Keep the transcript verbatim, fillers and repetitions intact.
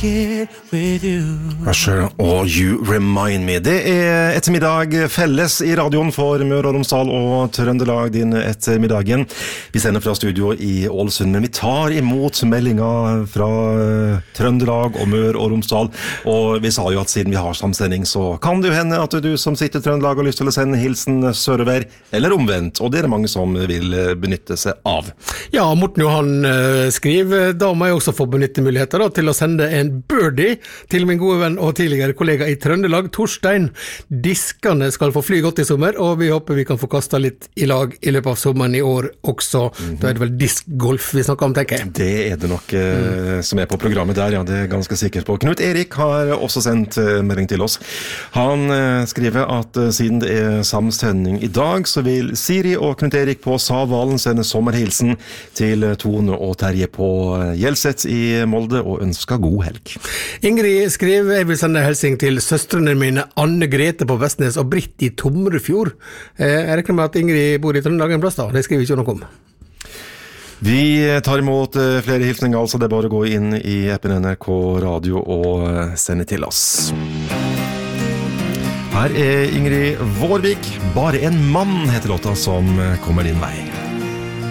get with you. Usher og You Remind Me. Det er ettermiddag felles i radioen for Møre og Romsdal og Trøndelag din ettermiddagen. Vi sender fra studio i Ålesund, men vi tar imot meldinger fra Trøndelag og Møre og Romsdal. Og vi sa jo at siden vi har samsending, så kan det jo hende at du som sitter i Trøndelag har lyst til å sende hilsen sørover, eller omvendt. Og det er det mange som vil benytte seg av. Ja, Morten Johan uh, skriver, da må jeg også få benytte muligheter da, til å sende en birdie til min gode venn og tidligere kollega i Trøndelag, Torstein. Diskene skal få fly godt i sommer, og vi håper vi kan få kastet litt i lag i løpet av sommeren i år også. Mm-hmm. Da er det vel diskgolf vi snakker om, tenker jeg. Det er det nok eh, mm. som er på programmet der, ja, det er jeg ganske sikkert på. Knut Erik har også sendt eh, melding til oss. Han eh, skriver at eh, siden det er samsending i dag, så vil Siri og Knut Erik på Savalen sende sommerhilsen til Tone og Terje på Gjelset i Molde, og ønsker god helg. Ingrid skriver, jeg vil sende helsing til søstrene mine Anne Grete på Vestnes og Britt i Tomrefjord. Jeg regner med at Ingrid bor i Trøndelag en plass da, det skriver ikke noe om. Vi tar imot flere hilsninger, altså det er bare å gå inn i appen N R K Radio og sende til oss. Her er Ingrid Vårvik, Bare en mann heter låta som kommer din vei.